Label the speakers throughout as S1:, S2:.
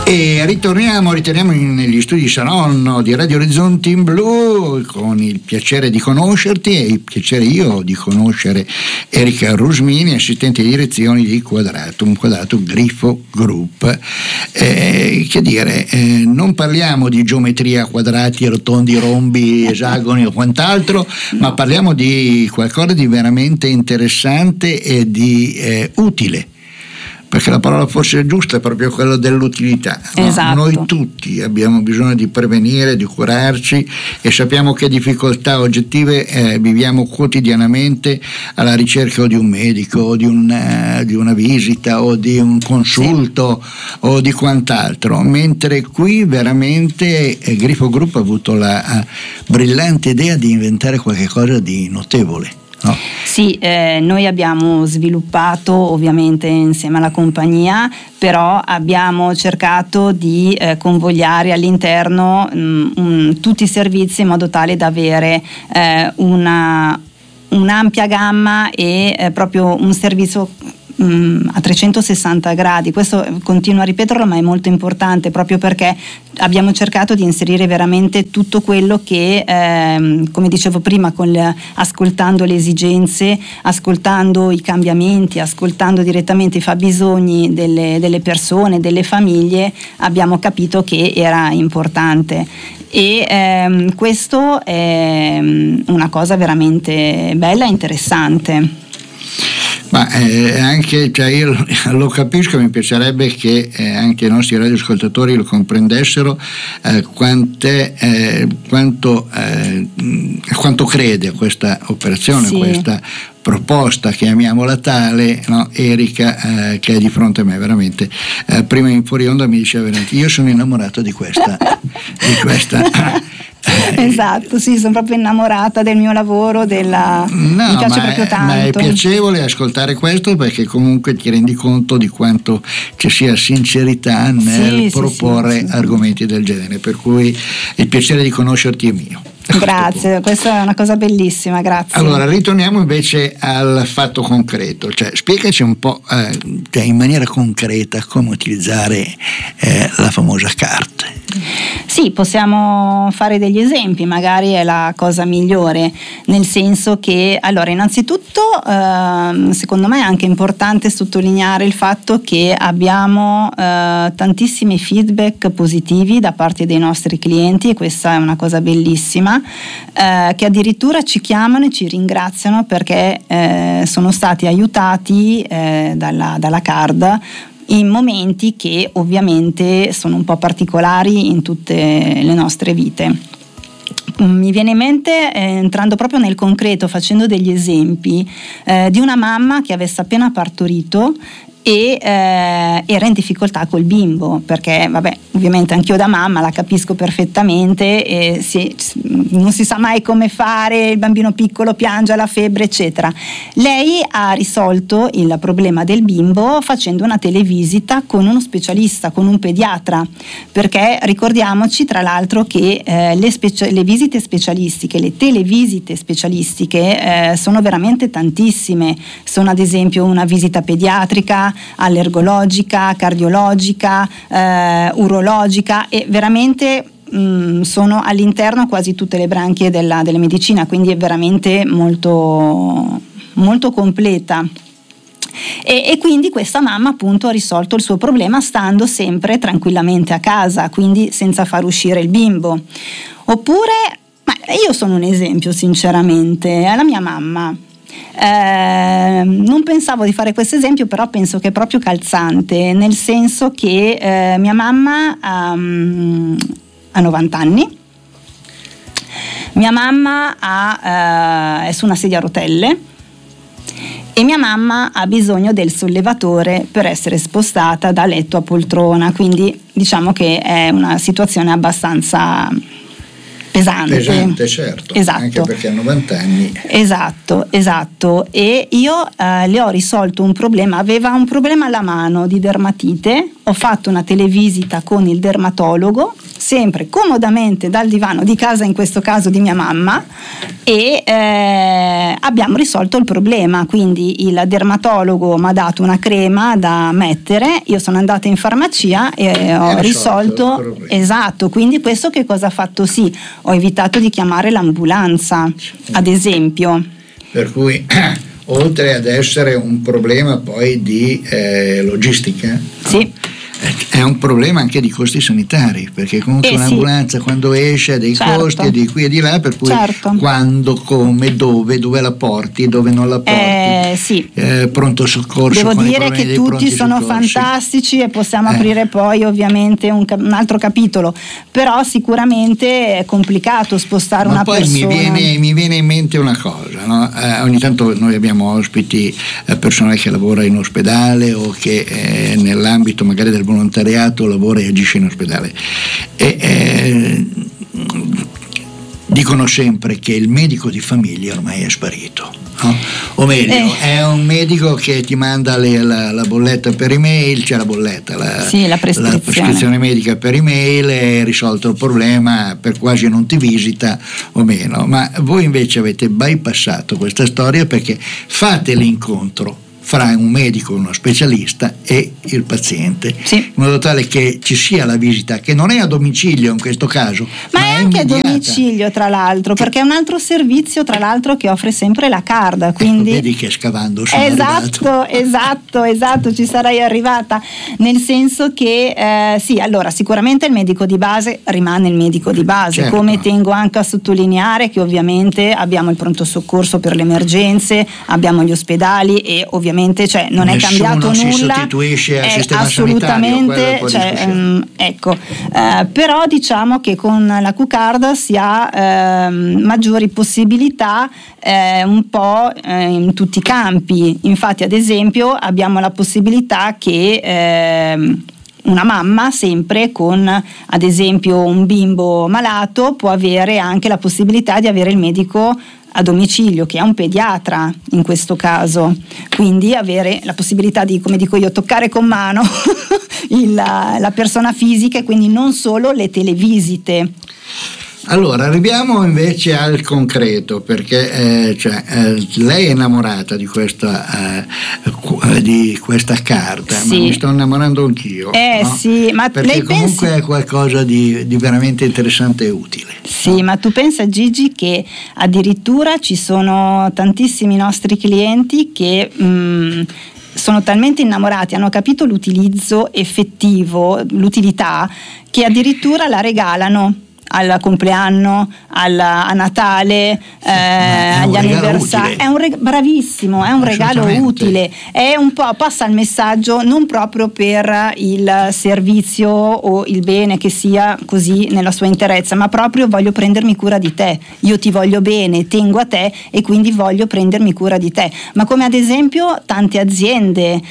S1: E ritorniamo negli studi Saronno di Radio Orizzonti in Blu con il piacere di conoscerti e il piacere io di conoscere Erika Rusmini, assistente di direzione di Quadratum Grifo Group. Che dire, non parliamo di geometria, quadrati, rotondi, rombi, esagoni o quant'altro, ma parliamo di qualcosa di veramente interessante e di utile. Perché la parola forse giusta è proprio quella dell'utilità, no?
S2: Esatto.
S1: Noi tutti abbiamo bisogno di prevenire, di curarci e sappiamo che difficoltà oggettive viviamo quotidianamente alla ricerca o di un medico o di una visita o di un consulto o di quant'altro, mentre qui veramente Grifo Group ha avuto la brillante idea di inventare qualcosa di notevole. No.
S2: Sì, noi abbiamo sviluppato ovviamente insieme alla compagnia, però abbiamo cercato di convogliare all'interno tutti i servizi in modo tale da avere un'ampia gamma e proprio un servizio a 360 gradi. Questo continuo a ripeterlo, ma è molto importante proprio perché abbiamo cercato di inserire veramente tutto quello che come dicevo prima, ascoltando le esigenze, ascoltando i cambiamenti, ascoltando direttamente i fabbisogni delle persone, delle famiglie, abbiamo capito che era importante. E questo è una cosa veramente bella e interessante.
S1: Ma anche, cioè io lo capisco, mi piacerebbe che anche i nostri radioascoltatori lo comprendessero quanto crede a questa operazione,
S2: sì.
S1: Questa proposta, chiamiamola tale, no? Erika che è di fronte a me veramente prima in fuori onda mi diceva veramente, io sono innamorato di questa
S2: Esatto, sì, sono proprio innamorata del mio lavoro, mi piace proprio tanto.
S1: Ma è piacevole ascoltare questo perché comunque ti rendi conto di quanto ci sia sincerità nel proporre argomenti del genere, per cui il piacere di conoscerti è mio.
S2: Grazie, questa è una cosa bellissima, grazie.
S1: Allora, ritorniamo invece al fatto concreto, cioè spiegaci un po' in maniera concreta come utilizzare la famosa carta.
S2: Sì, possiamo fare degli esempi, magari è la cosa migliore, nel senso che, allora, innanzitutto secondo me è anche importante sottolineare il fatto che abbiamo tantissimi feedback positivi da parte dei nostri clienti, e questa è una cosa bellissima, che addirittura ci chiamano e ci ringraziano perché sono stati aiutati dalla card in momenti che ovviamente sono un po' particolari in tutte le nostre vite. Mi viene in mente, entrando proprio nel concreto, facendo degli esempi, di una mamma che avesse appena partorito e era in difficoltà col bimbo, perché vabbè, ovviamente anch'io da mamma la capisco perfettamente, e non si sa mai come fare, il bambino piccolo piange, la febbre eccetera. Lei ha risolto il problema del bimbo facendo una televisita con uno specialista, con un pediatra, perché ricordiamoci tra l'altro che le visite specialistiche, le televisite specialistiche sono veramente tantissime. Sono ad esempio una visita pediatrica, allergologica, cardiologica, urologica, e veramente sono all'interno quasi tutte le branchie della medicina, quindi è veramente molto, molto completa. E quindi questa mamma appunto ha risolto il suo problema stando sempre tranquillamente a casa, quindi senza far uscire il bimbo. Oppure, ma io sono un esempio sinceramente, è la mia mamma. Non pensavo di fare questo esempio, però penso che è proprio calzante, nel senso che mia mamma ha 90 anni, mia mamma è su una sedia a rotelle e mia mamma ha bisogno del sollevatore per essere spostata da letto a poltrona, quindi diciamo che è una situazione abbastanza pesante,
S1: certo,
S2: esatto.
S1: Anche perché a 90 anni.
S2: Esatto. E io le ho risolto un problema, aveva un problema alla mano di dermatite, ho fatto una televisita con il dermatologo sempre comodamente dal divano di casa, in questo caso di mia mamma, e abbiamo risolto il problema. Quindi il dermatologo mi ha dato una crema da mettere, io sono andata in farmacia e ho risolto, esatto. Quindi questo che cosa ha fatto? Sì, ho evitato di chiamare l'ambulanza, ad esempio.
S1: Per cui oltre ad essere un problema poi di logistica,
S2: sì,
S1: è un problema anche di costi sanitari, perché comunque un'ambulanza sì, quando esce ha dei costi di qui e di là, per cui quando, come, dove la porti, dove non la porti,
S2: sì.
S1: Pronto soccorso.
S2: Devo dire che tutti sono fantastici e possiamo aprire poi ovviamente un altro capitolo, però sicuramente è complicato spostare una persona.
S1: Poi mi viene in mente una cosa, no? Ogni tanto noi abbiamo ospiti personale che lavora in ospedale o che nell'ambito magari del volontariato lavora e agisce in ospedale, e dicono sempre che il medico di famiglia ormai è sparito, no? O meglio, è un medico che ti manda la bolletta per email, c'è la bolletta, la prescrizione medica per email, è risolto il problema, per quasi non ti visita o meno. Ma voi invece avete bypassato questa storia, perché fate l'incontro fra un medico, uno specialista e il paziente, sì, in modo tale che ci sia la visita, che non è a domicilio in questo caso,
S2: ma è anche immediata. A domicilio, tra l'altro, perché è un altro servizio, tra l'altro, che offre sempre la card, quindi
S1: vedi che scavando sono
S2: esatto, ci sarei arrivata, nel senso che sì, allora sicuramente il medico di base rimane il medico di base, certo, come tengo anche a sottolineare che ovviamente abbiamo il pronto soccorso per le emergenze, abbiamo gli ospedali e ovviamente, cioè, non
S1: nessuno
S2: è cambiato
S1: si
S2: nulla,
S1: sostituisce al sistema
S2: assolutamente, ecco, però diciamo che con la Q-Card si ha maggiori possibilità un po' in tutti i campi. Infatti, ad esempio, abbiamo la possibilità che una mamma, sempre con ad esempio un bimbo malato, può avere anche la possibilità di avere il medico a domicilio, che è un pediatra in questo caso, quindi avere la possibilità di, come dico io, toccare con mano la persona fisica, e quindi non solo le televisite.
S1: Allora, arriviamo invece al concreto, perché lei è innamorata di questa carta, sì, ma mi sto innamorando anch'io.
S2: No? Sì, ma
S1: perché
S2: lei
S1: comunque è qualcosa di veramente interessante e utile.
S2: Sì, no? Ma tu pensa, Gigi, che addirittura ci sono tantissimi nostri clienti che sono talmente innamorati, hanno capito l'utilizzo effettivo, l'utilità, che addirittura la regalano al compleanno, a Natale, agli anniversari. Bravissimo, è un regalo utile, è un po', passa il messaggio non proprio per il servizio o il bene che sia così nella sua interezza, ma proprio voglio prendermi cura di te, io ti voglio bene, tengo a te e quindi voglio prendermi cura di te. Ma come ad esempio tante aziende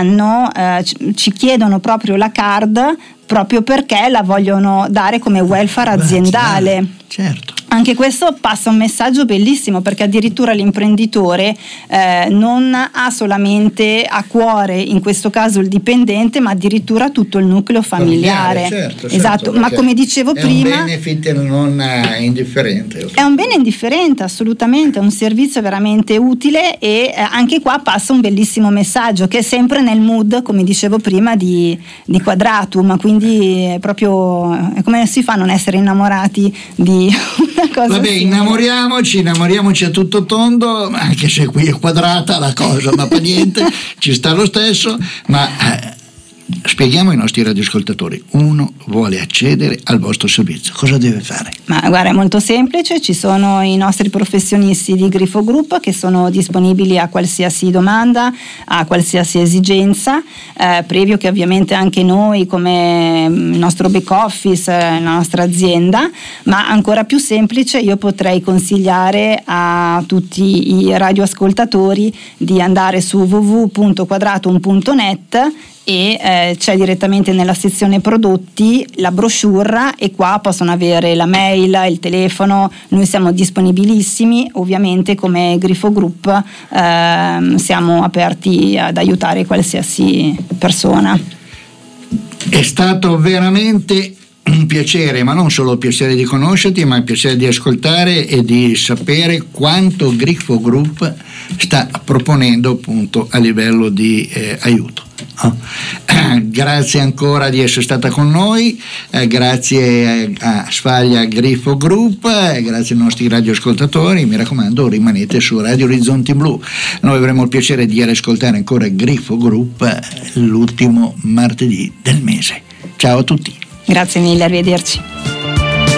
S2: ci chiedono proprio la card, proprio perché la vogliono dare come welfare aziendale.
S1: Certo.
S2: Anche questo passa un messaggio bellissimo, perché addirittura l'imprenditore non ha solamente a cuore, in questo caso, il dipendente, ma addirittura tutto il nucleo familiare.
S1: Certo,
S2: esatto, ma come dicevo prima,
S1: è un benefit non indifferente.
S2: È un bene indifferente, assolutamente, è un servizio veramente utile, e anche qua passa un bellissimo messaggio, che è sempre nel mood, come dicevo prima, di Quadratum, quindi è proprio come si fa a non essere innamorati di una cosa.
S1: Vabbè, innamoriamoci a tutto tondo, anche se qui è quadrata la cosa, ma fa niente, ci sta lo stesso. Ma spieghiamo ai nostri radioascoltatori: uno vuole accedere al vostro servizio, cosa deve fare?
S2: Ma guarda, è molto semplice, ci sono i nostri professionisti di Grifo Group che sono disponibili a qualsiasi domanda, a qualsiasi esigenza, previo che ovviamente anche noi, come il nostro back office, la nostra azienda. Ma ancora più semplice, io potrei consigliare a tutti i radioascoltatori di andare su www.quadratum.net e c'è direttamente nella sezione prodotti la brochure, e qua possono avere la mail, il telefono. Noi siamo disponibilissimi, ovviamente come Grifo Group siamo aperti ad aiutare qualsiasi persona.
S1: È stato veramente un piacere, ma non solo il piacere di conoscerti, ma il piacere di ascoltare e di sapere quanto Grifo Group sta proponendo appunto a livello di aiuto. Grazie ancora di essere stata con noi, grazie a Sfaglia Grifo Group, grazie ai nostri radioascoltatori. Mi raccomando, rimanete su Radio Orizzonti Blu. Noi avremo il piacere di ascoltare ancora Grifo Group l'ultimo martedì del mese. Ciao a tutti.
S2: Grazie mille, arrivederci.